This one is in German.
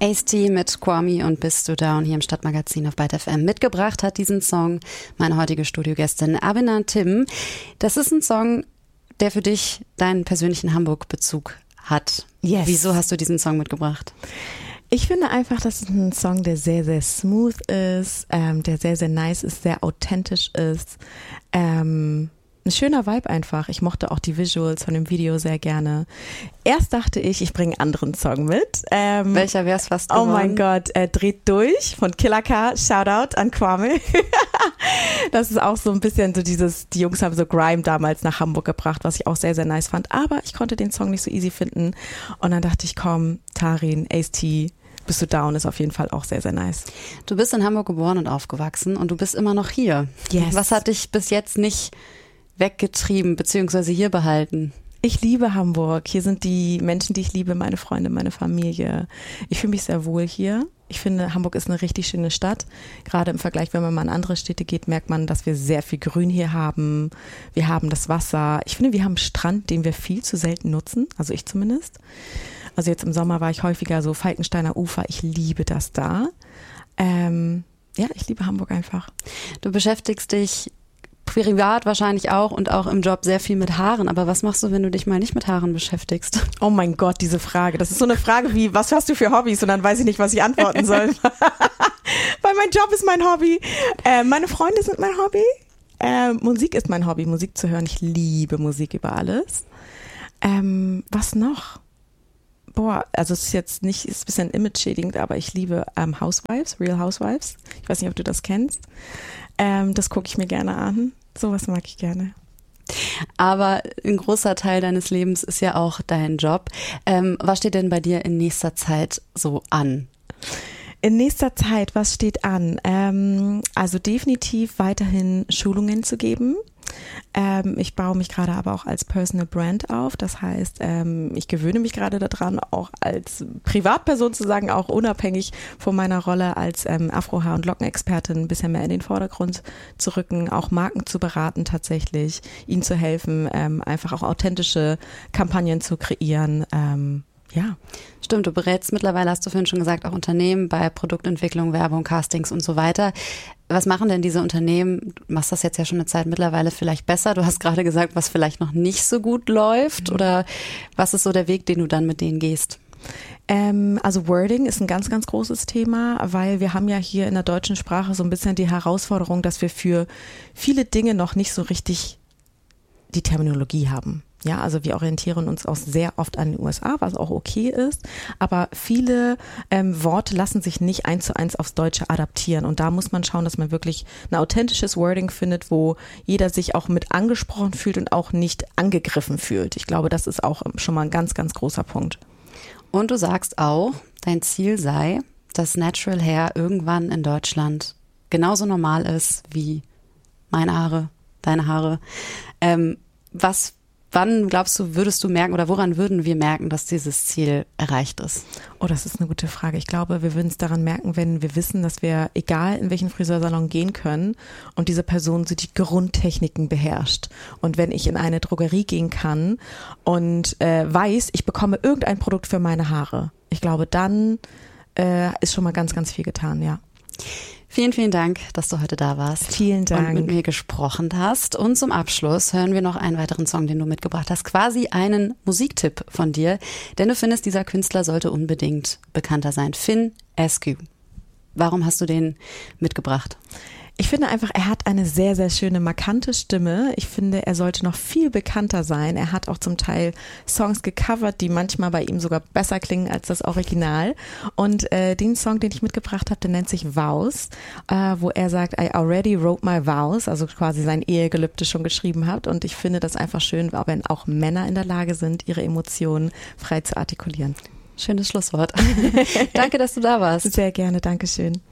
Ace-T mit Kwame und Bist du down hier im Stadtmagazin auf Byte FM. Mitgebracht hat diesen Song meine heutige Studiogästin Abina Tim. Das ist ein Song, der für dich deinen persönlichen Hamburg-Bezug hat. Yes. Wieso hast du diesen Song mitgebracht? Ich finde einfach, das ist ein Song, der sehr, sehr smooth ist, der sehr, sehr nice ist, sehr authentisch ist. Ein schöner Vibe einfach. Ich mochte auch die Visuals von dem Video sehr gerne. Erst dachte ich bringe einen anderen Song mit. Welcher wär's fast geworden? Oh mein Gott, Dreht durch von Killer K. Shoutout an Kwame. Das ist auch so ein bisschen so die Jungs haben so Grime damals nach Hamburg gebracht, was ich auch sehr, sehr nice fand. Aber ich konnte den Song nicht so easy finden. Und dann dachte ich, komm, Tarin, Ace-T, Bist du down ist auf jeden Fall auch sehr, sehr nice. Du bist in Hamburg geboren und aufgewachsen und du bist immer noch hier. Yes. Was hat dich bis jetzt nicht weggetrieben bzw. hier behalten? Ich liebe Hamburg. Hier sind die Menschen, die ich liebe, meine Freunde, meine Familie. Ich fühle mich sehr wohl hier. Ich finde, Hamburg ist eine richtig schöne Stadt. Gerade im Vergleich, wenn man mal in andere Städte geht, merkt man, dass wir sehr viel Grün hier haben. Wir haben das Wasser. Ich finde, wir haben einen Strand, den wir viel zu selten nutzen. Also ich zumindest. Also jetzt im Sommer war ich häufiger so Falkensteiner Ufer. Ich liebe das da. Ja, ich liebe Hamburg einfach. Du beschäftigst dich privat wahrscheinlich auch und auch im Job sehr viel mit Haaren. Aber was machst du, wenn du dich mal nicht mit Haaren beschäftigst? Oh mein Gott, diese Frage. Das ist so eine Frage wie, was hast du für Hobbys? Und dann weiß ich nicht, was ich antworten soll. Weil mein Job ist mein Hobby. Meine Freunde sind mein Hobby. Musik ist mein Hobby, Musik zu hören. Ich liebe Musik über alles. Was noch? Boah, also es ist jetzt nicht, ist ein bisschen image-schädigend, aber ich liebe Housewives, Real Housewives. Ich weiß nicht, ob du das kennst. Das gucke ich mir gerne an. Sowas mag ich gerne. Aber ein großer Teil deines Lebens ist ja auch dein Job. Was steht denn bei dir in nächster Zeit so an? In nächster Zeit, was steht an? Also definitiv weiterhin Schulungen zu geben. Ich baue mich gerade aber auch als Personal Brand auf. Das heißt, ich gewöhne mich gerade daran, auch als Privatperson zu sagen, auch unabhängig von meiner Rolle als Afro-Haar- und Lockenexpertin ein bisschen mehr in den Vordergrund zu rücken, auch Marken zu beraten tatsächlich, ihnen zu helfen, einfach auch authentische Kampagnen zu kreieren. Ja. Stimmt, du berätst mittlerweile, hast du vorhin schon gesagt, auch Unternehmen bei Produktentwicklung, Werbung, Castings und so weiter. Was machen denn diese Unternehmen? Du machst das jetzt ja schon eine Zeit mittlerweile vielleicht besser. Du hast gerade gesagt, was vielleicht noch nicht so gut läuft. Oder was ist so der Weg, den du dann mit denen gehst? Also Wording ist ein ganz, ganz großes Thema, weil wir haben ja hier in der deutschen Sprache so ein bisschen die Herausforderung, dass wir für viele Dinge noch nicht so richtig die Terminologie haben. Ja, also wir orientieren uns auch sehr oft an den USA, was auch okay ist, aber viele Worte lassen sich nicht 1:1 aufs Deutsche adaptieren und da muss man schauen, dass man wirklich ein authentisches Wording findet, wo jeder sich auch mit angesprochen fühlt und auch nicht angegriffen fühlt. Ich glaube, das ist auch schon mal ein ganz, ganz großer Punkt. Und du sagst auch, dein Ziel sei, dass Natural Hair irgendwann in Deutschland genauso normal ist wie meine Haare, deine Haare. Wann glaubst du, würdest du merken oder woran würden wir merken, dass dieses Ziel erreicht ist? Oh, das ist eine gute Frage. Ich glaube, wir würden es daran merken, wenn wir wissen, dass wir, egal in welchen Friseursalon gehen können und diese Person so die Grundtechniken beherrscht. Und wenn ich in eine Drogerie gehen kann und weiß, ich bekomme irgendein Produkt für meine Haare. Ich glaube, dann ist schon mal ganz, ganz viel getan, ja. Vielen, vielen Dank, dass du heute da warst. Vielen Dank. Und mit mir gesprochen hast. Und zum Abschluss hören wir noch einen weiteren Song, den du mitgebracht hast. Quasi einen Musiktipp von dir. Denn du findest, dieser Künstler sollte unbedingt bekannter sein. Fin Askew. Warum hast du den mitgebracht? Ich finde einfach, er hat eine sehr, sehr schöne, markante Stimme. Ich finde, er sollte noch viel bekannter sein. Er hat auch zum Teil Songs gecovert, die manchmal bei ihm sogar besser klingen als das Original. Und den Song, den ich mitgebracht habe, der nennt sich Vows, wo er sagt, I already wrote my vows, also quasi sein Ehegelübde schon geschrieben hat. Und ich finde das einfach schön, wenn auch Männer in der Lage sind, ihre Emotionen frei zu artikulieren. Schönes Schlusswort. Danke, dass du da warst. Sehr gerne, Dankeschön.